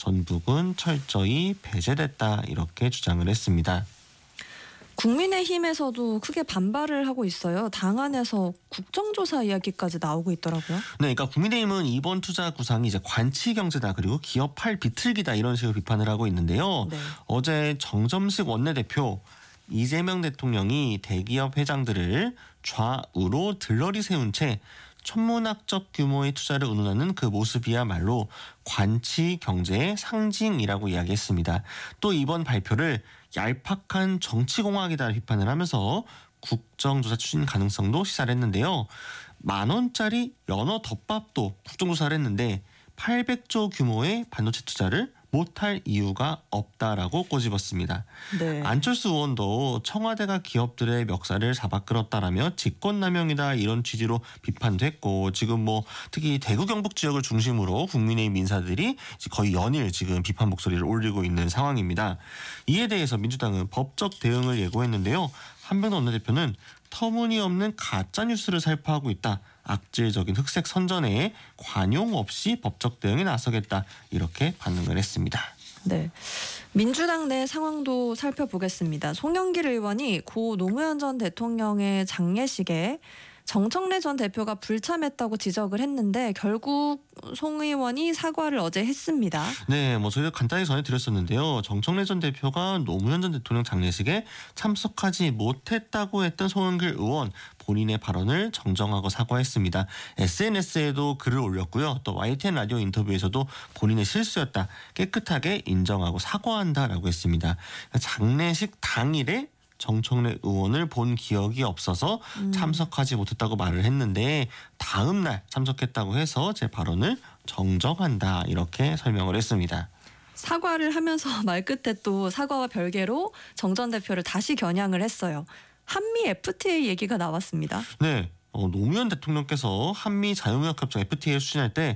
전북은 철저히 배제됐다 이렇게 주장을 했습니다. 국민의힘에서도 크게 반발을 하고 있어요. 당 안에서 국정조사 이야기까지 나오고 있더라고요. 네, 그러니까 국민의힘은 이번 투자 구상이 이제 관치 경제다 그리고 기업 팔 비틀기다 이런 식으로 비판을 하고 있는데요. 네. 어제 정점식 원내대표 이재명 대통령이 대기업 회장들을 좌우로 들러리 세운 채 천문학적 규모의 투자를 운운하는 그 모습이야말로 관치 경제의 상징이라고 이야기했습니다. 또 이번 발표를 얄팍한 정치공학이다 비판을 하면서 국정조사 추진 가능성도 시사를 했는데요. 10,000원짜리 연어 덮밥도 국정조사를 했는데 800조 규모의 반도체 투자를 못할 이유가 없다라고 꼬집었습니다. 네. 안철수 의원도 청와대가 기업들의 멱살을 잡아 끌었다라며 직권남용이다 이런 취지로 비판도 했고 지금 특히 대구 경북 지역을 중심으로 국민의힘 인사들이 거의 연일 지금 비판 목소리를 올리고 있는 상황입니다. 이에 대해서 민주당은 법적 대응을 예고했는데요. 한병도 원내대표는 터무니없는 가짜뉴스를 살포하고 있다. 악질적인 흑색 선전에 관용 없이 법적 대응에 나서겠다. 이렇게 반응을 했습니다. 네, 민주당 내 상황도 살펴보겠습니다. 송영길 의원이 고 노무현 전 대통령의 장례식에 정청래 전 대표가 불참했다고 지적을 했는데 결국 송 의원이 사과를 어제 했습니다. 네, 저희가 간단히 전해드렸었는데요. 정청래 전 대표가 노무현 전 대통령 장례식에 참석하지 못했다고 했던 송영길 의원 본인의 발언을 정정하고 사과했습니다. SNS에도 글을 올렸고요. 또 YTN 라디오 인터뷰에서도 본인의 실수였다 깨끗하게 인정하고 사과한다라고 했습니다. 장례식 당일에 정청래 의원을 본 기억이 없어서 참석하지 못했다고 말을 했는데 다음 날 참석했다고 해서 제 발언을 정정한다 이렇게 설명을 했습니다. 사과를 하면서 말 끝에 또 사과와 별개로 정 전 대표를 다시 겨냥을 했어요. 한미 FTA 얘기가 나왔습니다. 네, 노무현 대통령께서 한미 자유무역협정 FTA를 추진할 때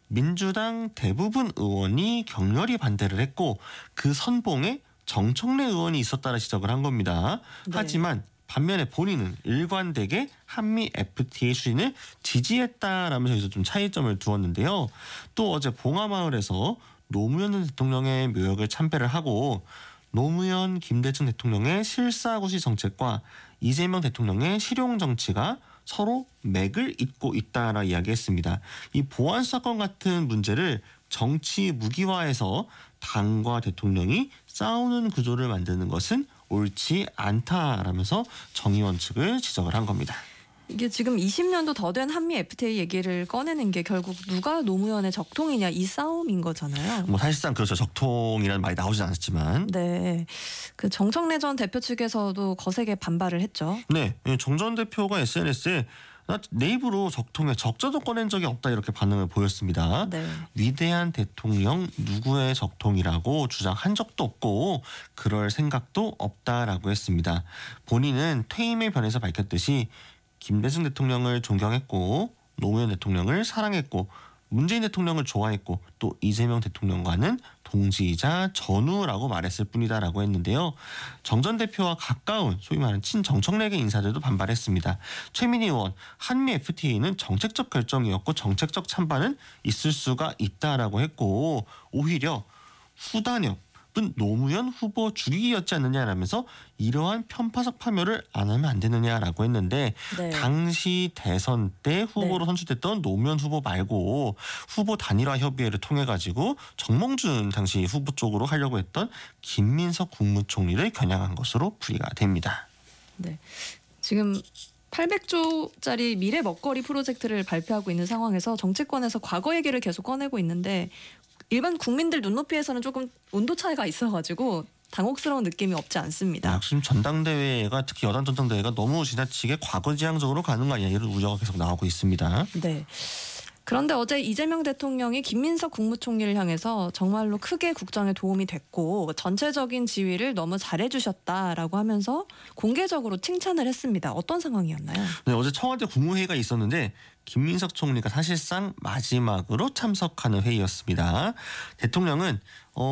민주당 대부분 의원이 격렬히 반대를 했고 그 선봉에 정청래 의원이 있었다는 지적을 한 겁니다. 네. 하지만 반면에 본인은 일관되게 한미 FTA 추진을 지지했다라면서 여기서 좀 차이점을 두었는데요. 또 어제 봉하마을에서 노무현 전 대통령의 묘역을 참배를 하고 노무현, 김대중 대통령의 실사구시 정책과 이재명 대통령의 실용 정치가 서로 맥을 잇고 있다라 이야기했습니다. 이 보안 사건 같은 문제를 정치 무기화해서 당과 대통령이 싸우는 구조를 만드는 것은 옳지 않다라면서 정 의원 측을 지적을 한 겁니다. 이게 지금 20년도 더 된 한미 FTA 얘기를 꺼내는 게 결국 누가 노무현의 적통이냐 이 싸움인 거잖아요. 사실상 그렇죠. 적통이라는 말이 나오진 않았지만. 네, 그 정청래 전 대표 측에서도 거세게 반발을 했죠. 네, 정 전 대표가 SNS에 내 입으로 적통에 적자도 꺼낸 적이 없다 이렇게 반응을 보였습니다. 네. 위대한 대통령 누구의 적통이라고 주장한 적도 없고 그럴 생각도 없다라고 했습니다. 본인은 퇴임의 변에서 밝혔듯이 김대중 대통령을 존경했고 노무현 대통령을 사랑했고 문재인 대통령을 좋아했고 또 이재명 대통령과는 동지이자 전우라고 말했을 뿐이다라고 했는데요. 정 전 대표와 가까운 소위 말하는 친정청래계 인사들도 반발했습니다. 최민희 의원, 한미 FTA는 정책적 결정이었고 정책적 찬반은 있을 수가 있다라고 했고 오히려 후단협 노무현 후보 죽이기였지 않느냐라면서 이러한 편파적 파묘를 안 하면 안 되느냐라고 했는데 네. 당시 대선 때 후보로 네. 선출됐던 노무현 후보 말고 후보 단일화 협의회를 통해 가지고 정몽준 당시 후보 쪽으로 하려고 했던 김민석 국무총리를 겨냥한 것으로 풀이가 됩니다. 네, 지금 800조짜리 미래 먹거리 프로젝트를 발표하고 있는 상황에서 정치권에서 과거 얘기를 계속 꺼내고 있는데 일반 국민들 눈높이에서는 조금 온도 차이가 있어가지고 당혹스러운 느낌이 없지 않습니다. 지금 전당대회가 특히 여당 전당대회가 너무 지나치게 과거지향적으로 가는 거 아니냐 이런 우려가 계속 나오고 있습니다. 네. 그런데 어제 이재명 대통령이 김민석 국무총리를 향해서 정말로 크게 국정에 도움이 됐고 전체적인 지휘를 너무 잘해주셨다라고 하면서 공개적으로 칭찬을 했습니다. 어떤 상황이었나요? 네, 어제 청와대 국무회의가 있었는데 김민석 총리가 사실상 마지막으로 참석하는 회의였습니다. 대통령은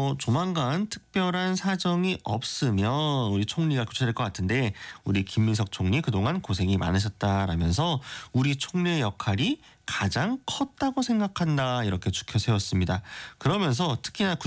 조만간 특별한 사정이 없으면 우리 총리가 교체될 것 같은데 우리 김민석 총리 그동안 고생이 많으셨다라면서 우리 총리의 역할이 가장 컸다고 생각한다 이렇게 추켜 세웠습니다. 그러면서 특히나